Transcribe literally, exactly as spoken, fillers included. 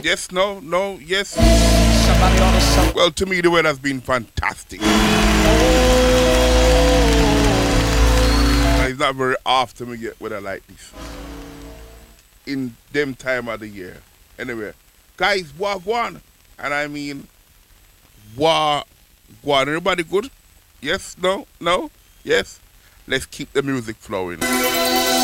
Yes, no, no, yes. Somebody ought to sing. Well, to me, the weather's been fantastic. And it's not very often we get weather like this in them time of the year. Anyway, guys, walk one. And I mean, walk one. Everybody good? Yes, no, no, yes. Let's keep the music flowing.